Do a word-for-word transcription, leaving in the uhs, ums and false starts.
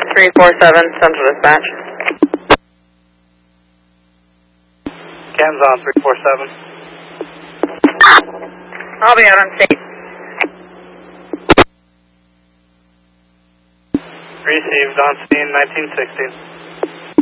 three four seven, Central Dispatch. Cam's on three four seven. I'll be out on state. Received on scene nineteen sixty.